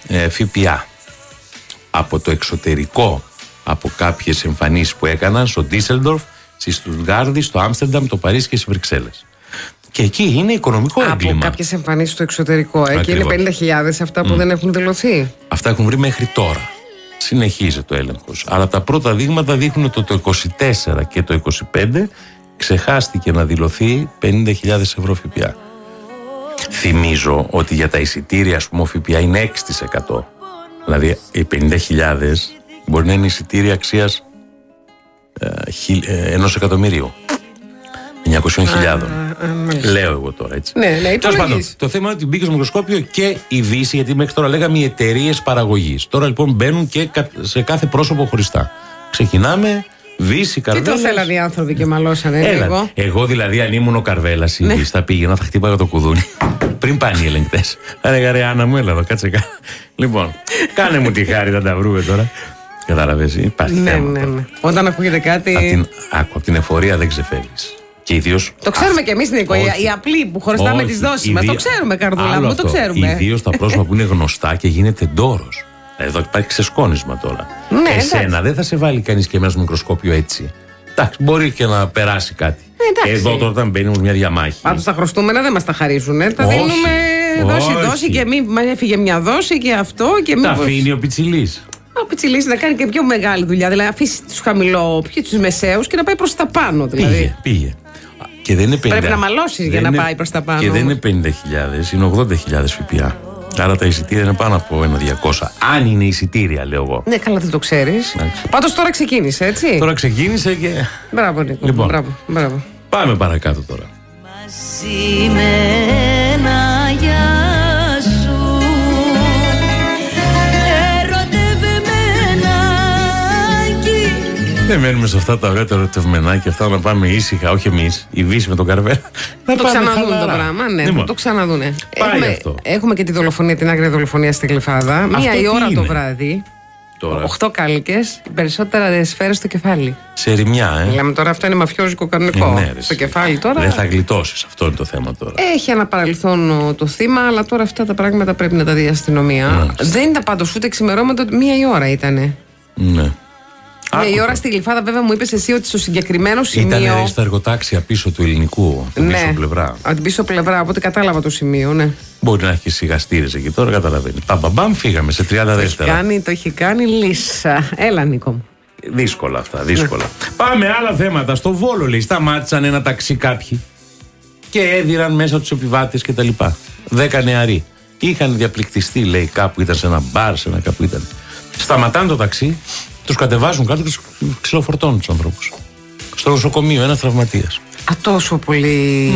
ΦΠΑ από το εξωτερικό, από κάποιες εμφανίσεις που έκαναν στο Ντίσελντορφ, στη Στουτγκάρδη, στο Άμστερνταμ, το Παρίσι και στις Βρυξέλλες. Και εκεί είναι οικονομικό έγκλημα. Από κάποιες εμφανίσεις στο εξωτερικό. Εκεί είναι 50.000 αυτά που δεν έχουν δηλωθεί. Αυτά έχουν βρει μέχρι τώρα. Συνεχίζεται ο έλεγχος. Αλλά τα πρώτα δείγματα δείχνουν ότι το 24 και το 25 ξεχάστηκε να δηλωθεί 50.000 ευρώ ΦΠΑ. Θυμίζω ότι για τα εισιτήρια, ας πούμε, ο ΦΠΑ είναι 6%. Δηλαδή οι 50.000 μπορεί να είναι εισιτήρια αξίας 1.000.000. 900.000. Λέω εγώ τώρα, έτσι. Ναι, το θέμα είναι ότι μπήκε στο μικροσκόπιο και η Δύση, γιατί μέχρι τώρα λέγαμε οι εταιρείες παραγωγής. Τώρα λοιπόν μπαίνουν και σε κάθε πρόσωπο χωριστά. Ξεκινάμε, Δύση, Καρβέλας. Τι το θέλανε οι άνθρωποι και μαλώσανε λίγο. Εγώ δηλαδή, αν ήμουν ο Καρβέλας, η Δύση θα πήγαινα, θα χτύπαγα το κουδούνι. Πριν πάνε οι ελεγκτές. Θα έλεγα, ρε Άννα μου, έλα εδώ, κάτσε κάτω. Λοιπόν, κάνε μου τη χάρη, θα τα βρούμε τώρα. Κατάλαβες, υπάρχει θέμα. Ναι. Όταν ακούγεται κάτι. Από την εφορία δεν ξεφεύγεις. Και ιδίως. Το ξέρουμε κι εμείς στην οικογένεια. Οι απλοί που χρωστάμε τις δόσεις μας. Το ξέρουμε, καρδούλα μου, το ξέρουμε. Ιδίως τα πρόσωπα που είναι γνωστά και γίνεται ντόρος. Εδώ υπάρχει ξεσκόνισμα τώρα. Ναι, εσένα δεν θα σε βάλει κανείς και μέσα στο μικροσκόπιο έτσι. Εντάξει, μπορεί και να περάσει κάτι. Εδώ τώρα όταν μπαίνουμε μια διαμάχη. Πάντως τα χρωστούμενα δεν μας τα χαρίζουν. Τα δίνουμε δόση και μη έφυγε μια δόση και αυτό. Τα αφήνει ο Πιτσιλής. Ο Πιτσιλής να κάνει και πιο μεγάλη δουλειά. Δηλαδή αφήσει τους τους μεσαίους και να πάει προς τα πάνω. Δηλαδή. Πήγε. Και δεν είναι 50. Πρέπει να μαλώσεις για να πάει προς τα πάνω. Και δεν είναι 50.000, είναι 80.000 ΦΠΑ. Άρα τα εισιτήρια είναι πάνω από 1.200. Αν είναι εισιτήρια, λέω εγώ. Ναι, καλά, δεν το ξέρεις. Πάντως τώρα ξεκίνησε, έτσι. Τώρα ξεκίνησε και. Μπράβο, Νίκο. Λοιπόν, μπράβο. Πάμε παρακάτω τώρα. Μαζί με ένα γεια σου, ερωτευμένακι. Δεν μένουμε σε αυτά τα ωραία τα ερωτευμενάκια, αυτά να πάμε ήσυχα, όχι εμείς, η Βύση με τον Καρβέλα. Να το ξαναδούν το πράγμα, ναι, λοιπόν, το ξαναδούνε. Έχουμε και τη δολοφονία, την άγρια δολοφονία στη Γλυφάδα. Μία η ώρα το βράδυ. Τώρα. 8 κάλικες, περισσότερα σφαίρες στο κεφάλι. Σε ρημιά, Λέμε τώρα, αυτό είναι μαφιόζικο κανονικό. Ναι, στο κεφάλι τώρα. Δεν θα γλιτώσεις, αυτό είναι το θέμα τώρα. Έχει ένα παρελθόν το θύμα, αλλά τώρα αυτά τα πράγματα πρέπει να τα δει η αστυνομία. Δεν ήταν πάντως ούτε ξημερώματα, 1 η ώρα ήτανε. Ναι. 1 η ώρα στη Γλυφάδα, βέβαια, μου είπες εσύ ότι στο συγκεκριμένο σημείο. Ήταν στα εργοτάξια πίσω του ελληνικού, από την πίσω πλευρά. Από την πίσω πλευρά, οπότε κατάλαβα το σημείο, ναι. Μπορεί να έχει σιγαστήρες εκεί τώρα, καταλαβαίνει. Μπαμ, φύγαμε σε 30 δεύτερα. Το έχει κάνει λύσα. Έλα, Νίκο μου. Δύσκολα αυτά, δύσκολα. Πάμε άλλα θέματα. Στο Βόλο, λέει, σταμάτησαν ένα ταξί κάποιοι και έδιραν μέσα τους επιβάτες κτλ. 10 νεαροί. Είχαν διαπληκτιστεί, λέει, κάπου ήταν σε ένα μπαρ, σε ένα κάπου ήταν. Σταματάνε το ταξί. Τους κατεβάζουν κάτω και τους ξυλοφορτώνουν τους ανθρώπους. Στο νοσοκομείο, ένας τραυματίας. Τόσο πολύ.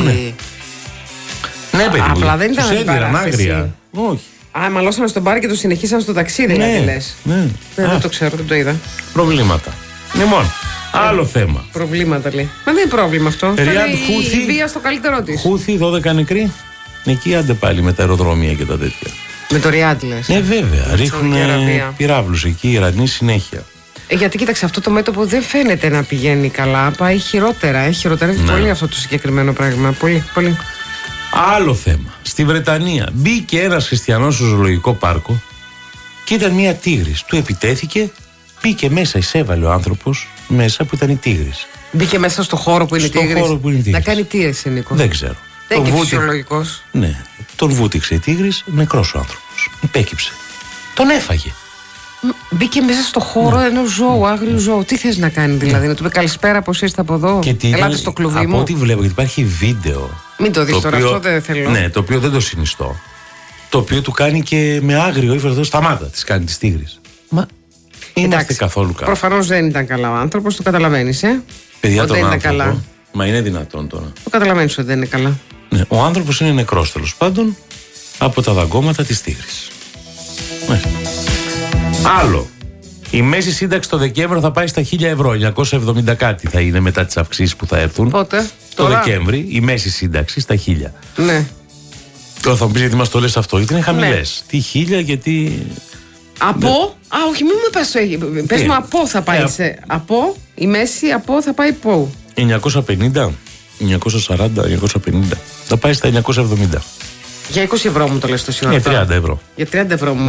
Ναι, παιδί. Απλά δεν ήταν άγρια. Όχι. Μαλώσανε στον μπαρ και το συνεχίσαν στο ταξίδι, δηλαδή λες. Ναι. Δεν το ξέρω, δεν το είδα. Προβλήματα. Λοιπόν, άλλο θέμα. Προβλήματα, λέει. Μα δεν είναι πρόβλημα αυτό. Η βία στο καλύτερό της. Χούθη, 12 νεκροί. Εκεί άντε πάλι με τα αεροδρόμια και τα τέτοια. Με το Ριάντ, λες. Ναι, βέβαια. Ρίχνουν πυράβλους εκεί, οι Ιρανοί συνέχεια. Γιατί κοίταξε, αυτό το μέτωπο δεν φαίνεται να πηγαίνει καλά. Πάει χειρότερα. Έχει χειροτερεύει πολύ αυτό το συγκεκριμένο πράγμα. Πολύ, πολύ. Άλλο θέμα. Στη Βρετανία μπήκε ένας χριστιανός στο ζωολογικό πάρκο και ήταν μια τίγρης. Του επιτέθηκε, μπήκε μέσα, εισέβαλε ο άνθρωπος μέσα που ήταν η τίγρης. Μπήκε μέσα στο χώρο που είναι η τίγρης. Να κάνει τι εσύ, Νίκο? Δεν ξέρω. Δεν είναι φυσιολογικός. Ναι. Τον βούτυξε η τίγρης, νεκρός ο άνθρωπος. Υπέκυψε. Τον έφαγε. Μπήκε μέσα στο χώρο ενός ζώου, άγριου ζώου. Τι θες να κάνει δηλαδή? Να του πει καλησπέρα, πως είστε από εδώ? Ελάτε στο κλουβί μου. Από ό,τι βλέπω, γιατί υπάρχει βίντεο. Μην το δεις τώρα, αυτό δεν θέλω. Ναι, το οποίο δεν το συνιστώ. Το οποίο του κάνει και με άγριο ύφος. Σταμάτα, της κάνει της τίγρης. Μα είμαστε καθόλου καλά. Προφανώς δεν ήταν καλά ο άνθρωπος, το καταλαβαίνεις, Παιδιά, τον άνθρωπο. Καλά. Μα είναι δυνατόν τώρα? Το καταλαβαίνεις ότι δεν είναι καλά. Ναι, ο άνθρωπος είναι νεκρός τέλος πάντων από τα δαγκώματα της τίγρης. Ναι. Άλλο. Η μέση σύνταξη το Δεκέμβριο θα πάει στα 1.000 ευρώ. 970 κάτι θα είναι μετά τις αυξήσεις που θα έρθουν. Πότε? Το Δεκέμβρη η μέση σύνταξη στα 1.000. Ναι. Τώρα θα μου πεις γιατί μας το λες αυτό, γιατί είναι χαμηλές. Τι 1.000, γιατί. Από. Όχι, μην μου πες. Πες μου από θα πάει. Από. Η μέση από θα πάει πού? 950, 940, 950. Θα πάει στα 970. Για 20 ευρώ μου το λες τόση ώρα. Για 30 ευρώ. Για 30 ευρώ μου.